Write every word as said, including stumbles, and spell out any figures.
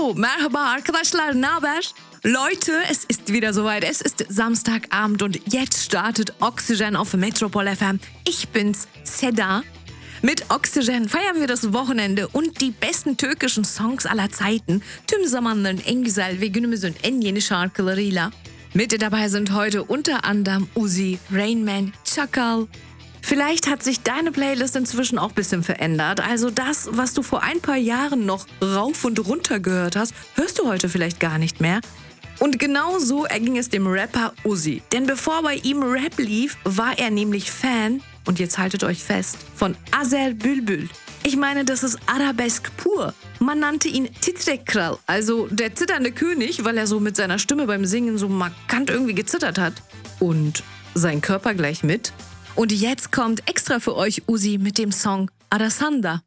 So, merhaba arkadaşlar, ne haber? Leute, es ist wieder soweit. Es ist Samstagabend und jetzt startet Oxygen auf Metropol F M. Ich bin's, Seda. Mit Oxygen feiern wir das Wochenende und die besten türkischen songs aller Zeiten. Tüm zamanların en güzel ve günümüzün en yeni şarkılarıyla. Mit dabei sind heute unter anderem Uzi, Rain Man, Çakal. Vielleicht hat sich deine Playlist inzwischen auch ein bisschen verändert. Also das, was du vor ein paar Jahren noch rauf und runter gehört hast, hörst du heute vielleicht gar nicht mehr. Und genau so erging es dem Rapper Uzi. Denn bevor bei ihm Rap lief, war er nämlich Fan, und jetzt haltet euch fest, von Azer Bülbül. Ich meine, das ist Arabesk pur. Man nannte ihn Titrek Kral, also der zitternde König, weil er so mit seiner Stimme beim Singen so markant irgendwie gezittert hat. Und sein Körper gleich mit. Und jetzt kommt extra für euch Uzi mit dem Song Arasanda.